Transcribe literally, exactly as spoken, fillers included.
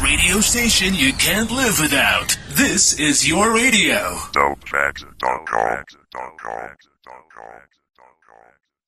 radio station you can't live without. This is your radio. Dope Facts dot com.